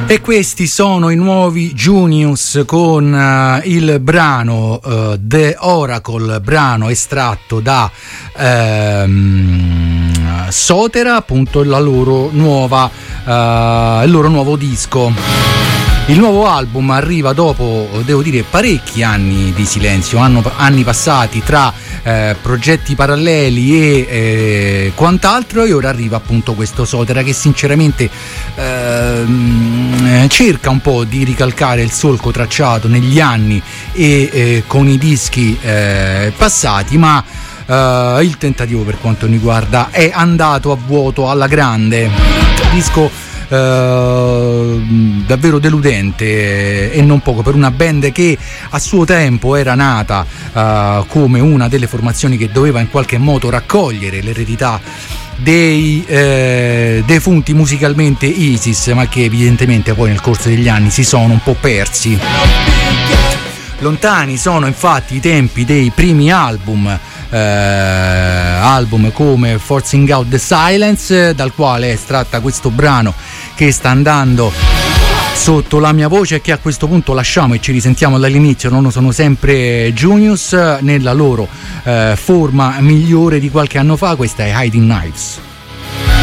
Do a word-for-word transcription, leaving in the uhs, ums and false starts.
E questi sono i nuovi Junius con uh, il brano uh, The Oracle, brano estratto da uh, Sotera, appunto la loro nuova, uh, il loro nuovo disco. Il nuovo album arriva dopo, devo dire, parecchi anni di silenzio, anno, anni passati tra eh, progetti paralleli e eh, quant'altro, e ora arriva appunto questo Sotera che sinceramente eh, cerca un po' di ricalcare il solco tracciato negli anni e eh, con i dischi eh, passati, ma eh, il tentativo per quanto mi riguarda è andato a vuoto alla grande. Disco Uh, davvero deludente e non poco per una band che a suo tempo era nata uh, come una delle formazioni che doveva in qualche modo raccogliere l'eredità dei eh, defunti musicalmente Isis, ma che evidentemente poi nel corso degli anni si sono un po' persi. Lontani sono infatti i tempi dei primi album, eh, album come Forcing Out the Silence, dal quale è estratta questo brano che sta andando sotto la mia voce e che a questo punto lasciamo e ci risentiamo dall'inizio. Non sono sempre Junius nella loro eh, forma migliore di qualche anno fa. Questa è Hiding Knives.